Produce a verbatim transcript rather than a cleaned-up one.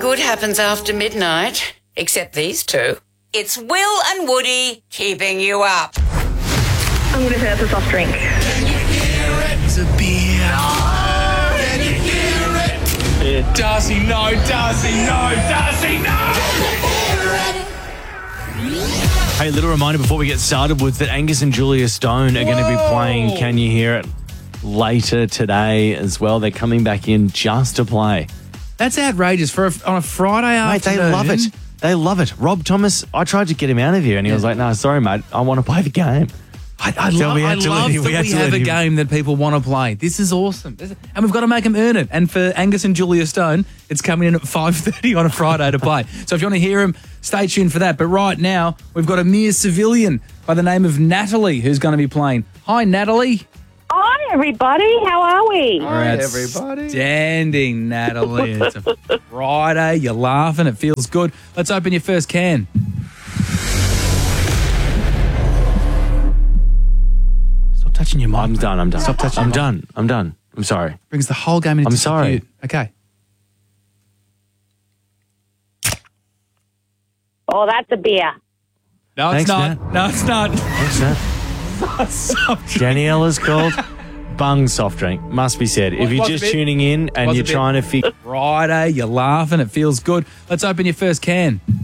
good happens after midnight, except these two. It's Will and Woody keeping you up. I'm going to say it's a soft drink. Can you hear it? It's a beer. No! Can you hear it? Yeah. Darcy, no. Darcy, no. Darcy, no! Hey, little reminder before we get started was that Angus and Julia Stone are going to be playing Can You Hear It later today as well. They're coming back in just to play. That's outrageous for a, on a Friday Mate, afternoon. they love it. They love it. Rob Thomas, I tried to get him out of here and he was like, no, sorry, mate. I want to play the game. I, I, So love, we I had to let love him- that we we, had to have let a him- game that people want to play. This is awesome. This is- and we've got to make them earn it. And for Angus and Julia Stone, it's coming in at five thirty on a Friday to play. So if you want to hear them, stay tuned for that. But right now, we've got a mere civilian by the name of Natalie who's going to be playing. Hi, Natalie. Hi, everybody. How are we? Hi, everybody. Standing, Natalie. It's a Friday. You're laughing. It feels good. Let's open your first can. Stop touching your mic. I'm done. I'm done. Stop touching I'm your done. I'm done. I'm sorry. Brings the whole game into I'm sorry. dispute. Okay. Oh, that's a beer. No, Thanks, it's not. Nat. No, it's not. What's that? Daniela's called Bung Soft Drink. Must be said. If you're was a just bit- tuning in and was a you're bit- trying to figure... Friday, you're laughing. It feels good. Let's open your first can.